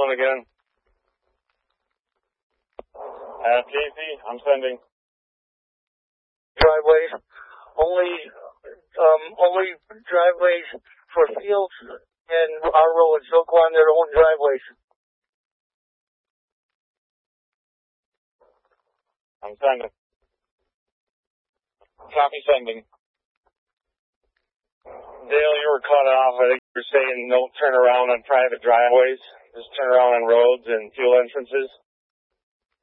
going again. Casey, I'm sending. Driveways, only driveways for Fields and our row and Silk on their own driveways. I'm sending. Copy sending. Dale, you were cut off. I think you were saying no turn around on private driveways. Just turn around on roads and fuel entrances.